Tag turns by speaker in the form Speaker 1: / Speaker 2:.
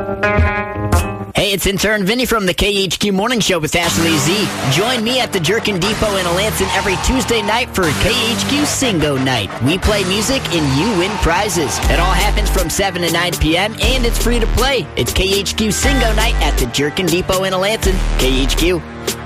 Speaker 1: Hey, it's intern Vinny from the KHQ Morning Show with Ashley Z. Join me at the Jerkin Depot in Alanson every Tuesday night for KHQ Singo Night. We play music and you win prizes. It all happens from 7 to 9 p.m. and it's free to play. It's KHQ Singo Night at the Jerkin Depot in Alanson. KHQ.